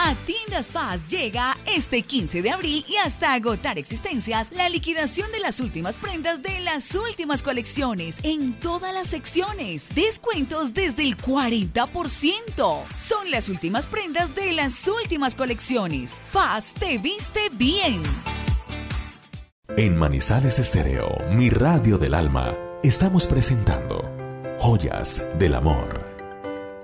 A Tiendas Paz llega este 15 de abril y hasta agotar existencias la liquidación de las últimas prendas de las últimas colecciones en todas las secciones. Descuentos desde el 40%. Son las últimas prendas de las últimas colecciones. Paz te viste bien. En Manizales Estéreo, mi radio del alma, estamos presentando Joyas del Amor.